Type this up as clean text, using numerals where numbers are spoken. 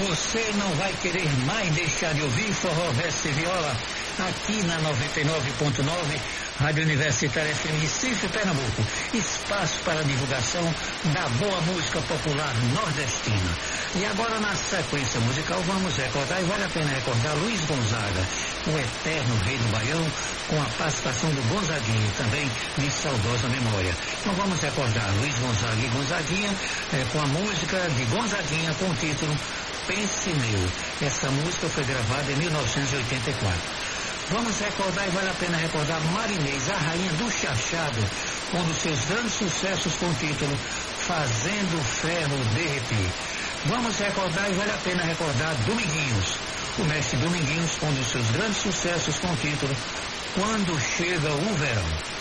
Você não vai querer mais deixar de ouvir Forró Verso e Viola aqui na 99.9 Rádio Universitária FM Recife, Pernambuco. Espaço para divulgação da boa música popular nordestina. E agora, na sequência musical, vamos recordar, e vale a pena recordar, Luiz Gonzaga, o eterno rei do Baião, com a participação do Gonzaguinha, também de saudosa memória. Então vamos recordar Luiz Gonzaga e Gonzaguinha com a música de Gonzaguinha com o título Pense Meu. Essa música foi gravada em 1984. Vamos recordar, e vale a pena recordar, Marinês, a rainha do chachado, um dos seus grandes sucessos com o título Fazendo Ferro Derreter. Vamos recordar, e vale a pena recordar, Dominguinhos, o mestre Dominguinhos, com um dos seus grandes sucessos com o título Quando Chega o Verão.